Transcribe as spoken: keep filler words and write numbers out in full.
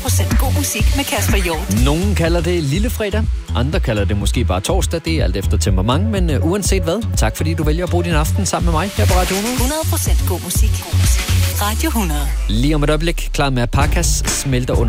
procent god musik med Kasper Hjort. Nogen kalder det lille fredag, andre kalder det måske bare torsdag. Det er alt efter temperament, men uh, uanset hvad, tak fordi du vælger at bruge din aften sammen med mig her på Radio hundrede. hundrede procent god musik. God musik. Radio hundrede. Lige om et øjeblik, klar med at Parkas smelter under